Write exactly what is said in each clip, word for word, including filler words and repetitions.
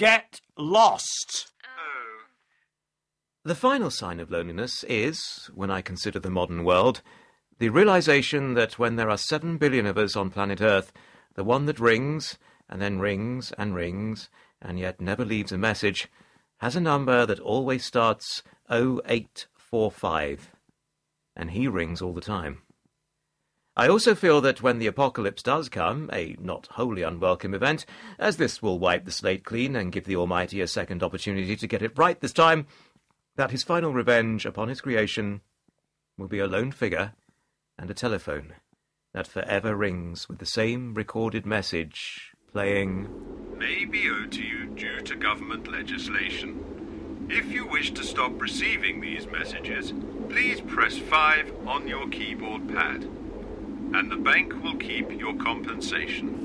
get lost. Oh. The final sign of loneliness is, when I consider the modern world, the realization that when there are seven billion of us on planet Earth, the one that rings, and then rings and rings, and yet never leaves a message, has a number that always starts oh eight four five, and he rings all the time. I also feel that when the apocalypse does come, a not wholly unwelcome event, as this will wipe the slate clean and give the Almighty a second opportunity to get it right this time, that his final revenge upon his creation will be a lone figure and a telephone that forever rings with the same recorded message playing, "May be owed to you due to government legislation. If you wish to stop receiving these messages, please press five on your keyboard pad, and the bank will keep your compensation."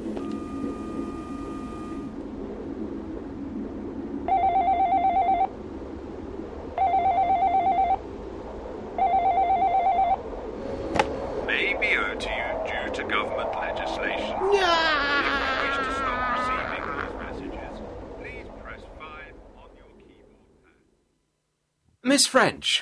May be owed to you due to government legislation. If you wish to stop receiving these messages, please press five on your keyboard pad. Miss French,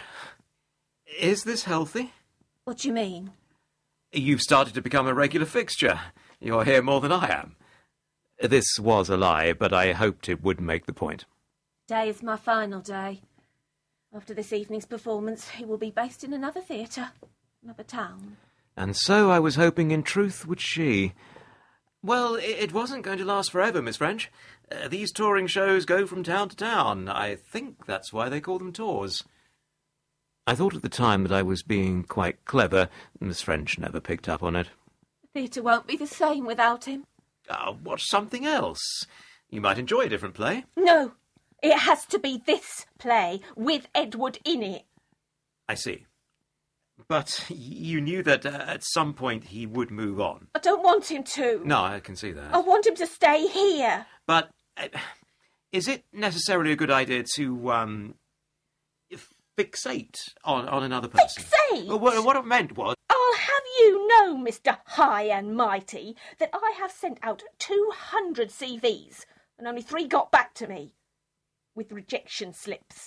is this healthy? What do you mean? You've started to become a regular fixture. You're here more than I am. This was a lie, but I hoped it would make the point. Today is my final day. After this evening's performance, it will be based in another theatre, another town. And so I was hoping in truth would she. Well, it wasn't going to last forever, Miss French. Uh, these touring shows go from town to town. I think that's why they call them tours. I thought at the time that I was being quite clever. Miss French never picked up on it. The theatre won't be the same without him. I'll watch something else. You might enjoy a different play. No, it has to be this play with Edward in it. I see. But you knew that uh, at some point he would move on. I don't want him to. No, I can see that. I want him to stay here. But uh, is it necessarily a good idea to, um... fixate on, on another person? Fixate? Well, what, what it meant was... I'll have you know, Mister High and Mighty, that I have sent out two hundred C Vs, and only three got back to me, with rejection slips.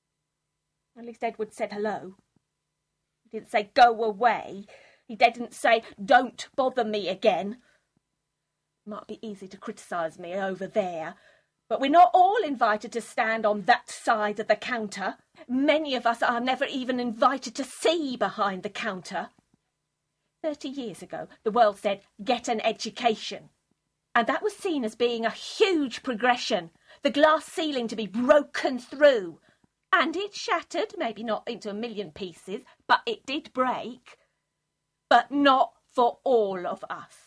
At least Edward said hello. He didn't say, go away. He didn't say, don't bother me again. Might be easy to criticise me over there, but we're not all invited to stand on that side of the counter. Many of us are never even invited to see behind the counter. Thirty years ago, the world said, get an education. And that was seen as being a huge progression, the glass ceiling to be broken through. And it shattered, maybe not into a million pieces, but it did break. But not for all of us.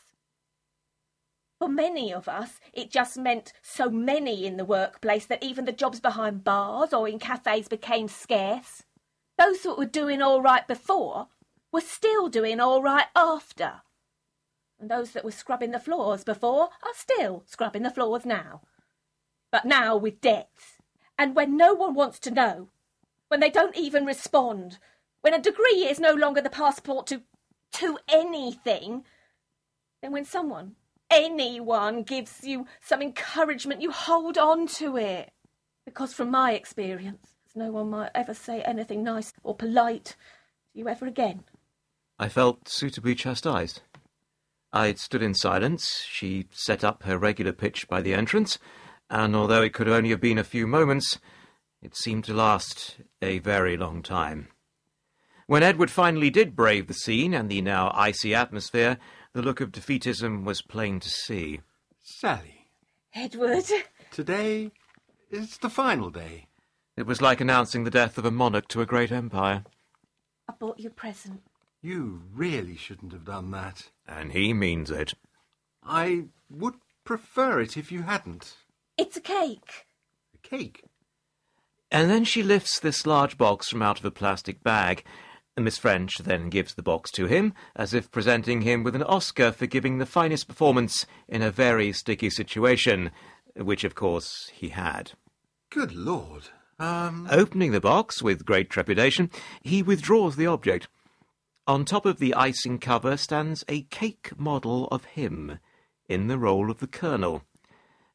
For many of us, it just meant so many in the workplace that even the jobs behind bars or in cafes became scarce. Those that were doing all right before were still doing all right after. And those that were scrubbing the floors before are still scrubbing the floors now. But now with debts. And when no one wants to know, when they don't even respond, when a degree is no longer the passport to, to anything, then when someone... anyone gives you some encouragement, you hold on to it. Because from my experience, no one might ever say anything nice or polite to you ever again. I felt suitably chastised. I stood in silence. She set up her regular pitch by the entrance, and although it could only have been a few moments, it seemed to last a very long time. When Edward finally did brave the scene and the now icy atmosphere, the look of defeatism was plain to see. Sally. Edward. Today is the final day. It was like announcing the death of a monarch to a great empire. I bought you a present. You really shouldn't have done that. And he means it. I would prefer it if you hadn't. It's a cake. A cake? And then she lifts this large box from out of a plastic bag. Miss French then gives the box to him, as if presenting him with an Oscar for giving the finest performance in a very sticky situation, which, of course, he had. Good Lord. Um... Opening the box with great trepidation, he withdraws the object. On top of the icing cover stands a cake model of him, in the role of the Colonel.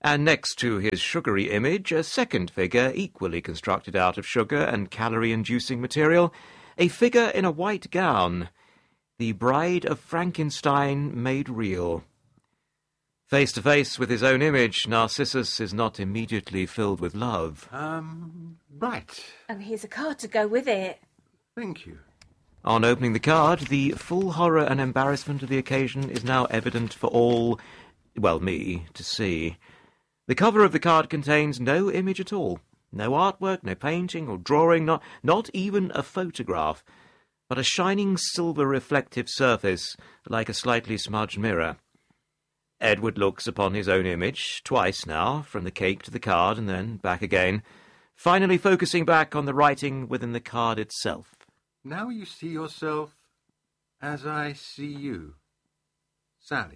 And next to his sugary image, a second figure, equally constructed out of sugar and calorie-inducing material, a figure in a white gown, the bride of Frankenstein made real. Face to face with his own image, Narcissus is not immediately filled with love. Um, right. And here's a card to go with it. Thank you. On opening the card, the full horror and embarrassment of the occasion is now evident for all, well, me, to see. The cover of the card contains no image at all. No artwork, no painting or drawing, not, not even a photograph, but a shining silver reflective surface like a slightly smudged mirror. Edward looks upon his own image, twice now, from the cake to the card and then back again, finally focusing back on the writing within the card itself. Now you see yourself as I see you. Sally.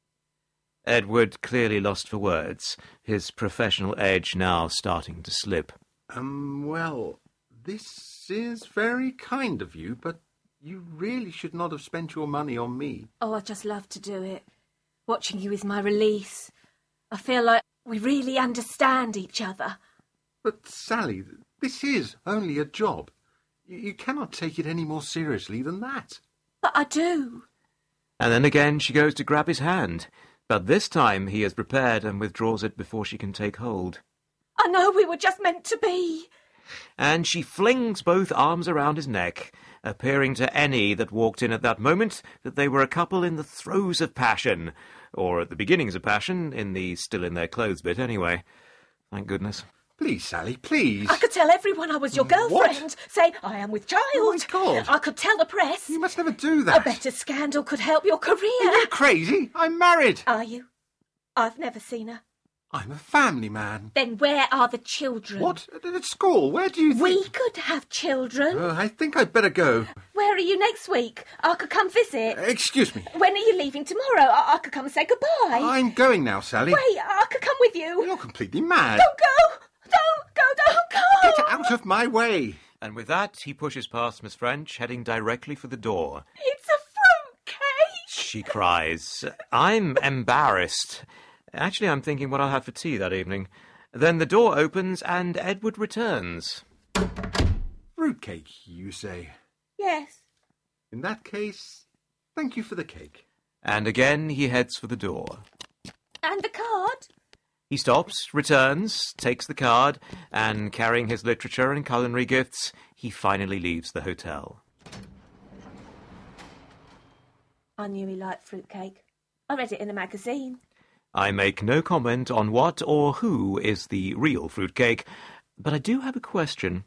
Edward clearly lost for words, his professional edge now starting to slip. Um, well, this is very kind of you, but you really should not have spent your money on me. Oh, I just love to do it. Watching you is my release. I feel like we really understand each other. But, Sally, this is only a job. You, you cannot take it any more seriously than that. But I do. And then again she goes to grab his hand, but this time he is prepared and withdraws it before she can take hold. I know we were just meant to be. And she flings both arms around his neck, appearing to any that walked in at that moment that they were a couple in the throes of passion, or at the beginnings of passion, in the still-in-their-clothes bit anyway. Thank goodness. Please, Sally, please. I could tell everyone I was your girlfriend. What? Say, I am with child. Oh, my God. I could tell the press. You must never do that. A better scandal could help your career. Are you crazy? I'm married. Are you? I've never seen her. I'm a family man. Then where are the children? What? At, at school? Where do you think... We could have children. Uh, I think I'd better go. Where are you next week? I could come visit. Uh, excuse me. When are you leaving tomorrow? I, I could come and say goodbye. I'm going now, Sally. Wait, I could come with you. You're completely mad. Don't go! Don't go, don't go! Get out of my way. And with that, he pushes past Miss French, heading directly for the door. It's a fruitcake! She cries. I'm embarrassed. Actually, I'm thinking what I'll have for tea that evening. Then the door opens and Edward returns. Fruitcake, you say? Yes. In that case, thank you for the cake. And again he heads for the door. And the card? He stops, returns, takes the card, and carrying his literature and culinary gifts, he finally leaves the hotel. I knew he liked fruitcake. I read it in a magazine. I make no comment on what or who is the real fruitcake, but I do have a question.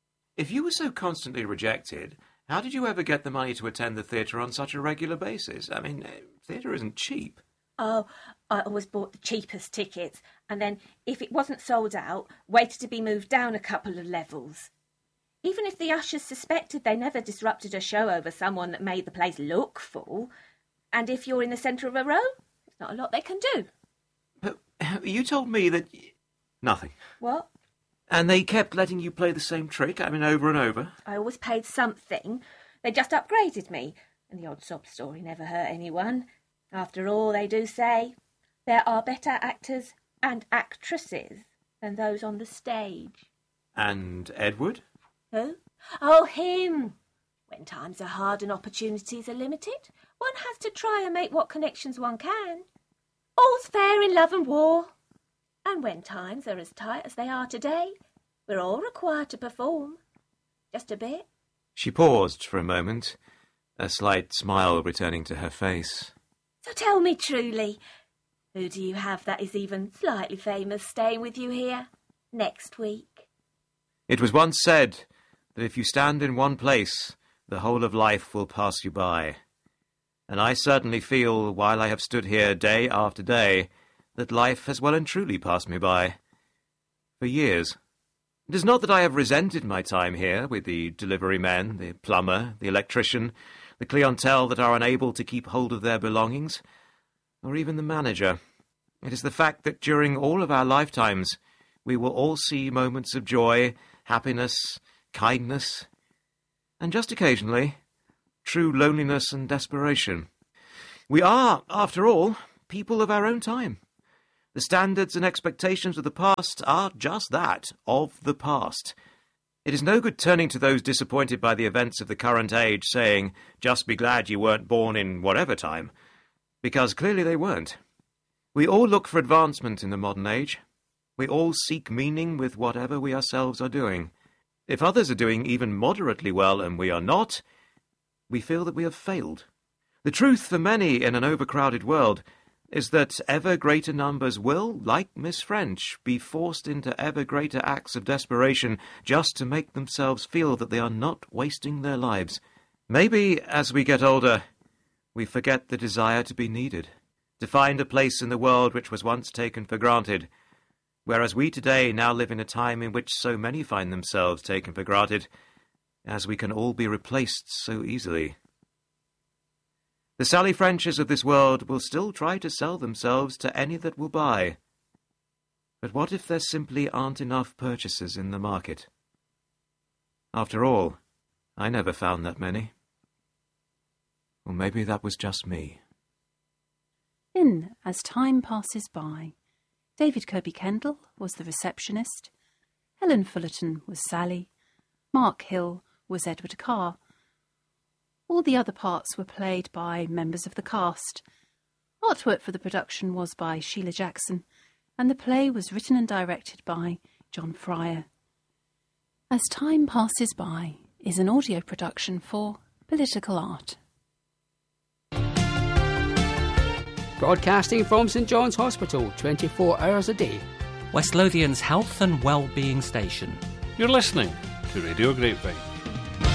If you were so constantly rejected, how did you ever get the money to attend the theatre on such a regular basis? I mean, theatre isn't cheap. Oh, I always bought the cheapest tickets, and then, if it wasn't sold out, waited to be moved down a couple of levels. Even if the ushers suspected, they never disrupted a show over someone that made the place look full. And if you're in the centre of a row, there's not a lot they can do. But you told me that... Nothing. What? And they kept letting you play the same trick, I mean, over and over? I always paid something. They just upgraded me, and the odd sob story never hurt anyone. After all, they do say, there are better actors and actresses than those on the stage. And Edward? Who? Oh, him. When times are hard and opportunities are limited, one has to try and make what connections one can. All's fair in love and war. And when times are as tight as they are today, we're all required to perform. Just a bit. She paused for a moment, a slight smile returning to her face. So tell me truly, who do you have that is even slightly famous staying with you here next week? It was once said that if you stand in one place, the whole of life will pass you by. And I certainly feel, while I have stood here day after day, that life has well and truly passed me by. For years. It is not that I have resented my time here with the delivery men, the plumber, the electrician, the clientele that are unable to keep hold of their belongings, or even the manager. It is the fact that during all of our lifetimes we will all see moments of joy, happiness, kindness, and just occasionally, true loneliness and desperation. We are, after all, people of our own time. The standards and expectations of the past are just that, of the past. It is no good turning to those disappointed by the events of the current age saying, just be glad you weren't born in whatever time, because clearly they weren't. We all look for advancement in the modern age. We all seek meaning with whatever we ourselves are doing. If others are doing even moderately well and we are not, we feel that we have failed. The truth for many in an overcrowded world is that ever greater numbers will, like Miss French, be forced into ever greater acts of desperation just to make themselves feel that they are not wasting their lives. Maybe, as we get older, we forget the desire to be needed, to find a place in the world which was once taken for granted, whereas we today now live in a time in which so many find themselves taken for granted, as we can all be replaced so easily. The Sally Frenches of this world will still try to sell themselves to any that will buy. But what if there simply aren't enough purchasers in the market? After all, I never found that many. Or maybe that was just me. In As Time Passes By, David Kirby Kendall was the receptionist, Helen Fullerton was Sally, Mark Hill was Edward Carr. All the other parts were played by members of the cast. Artwork for the production was by Sheila Jackson, and the play was written and directed by John Fryer. As Time Passes By is an audio production for Political Art. Broadcasting from St John's Hospital, twenty-four hours a day. West Lothian's health and well-being station. You're listening to Radio Grapevine.